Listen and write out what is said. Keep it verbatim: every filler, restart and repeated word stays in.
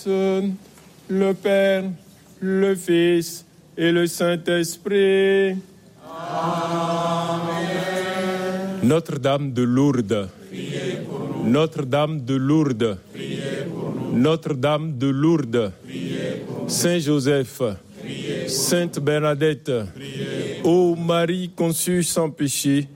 grâce, le Père, le Fils et le Saint-Esprit. Amen. Notre-Dame de Lourdes, priez pour nous. Notre-Dame de Lourdes, priez pour nous. Notre-Dame de Lourdes, priez pour nous. Saint Joseph, priez pour Sainte Bernadette, priez pour ô Marie conçue sans péché,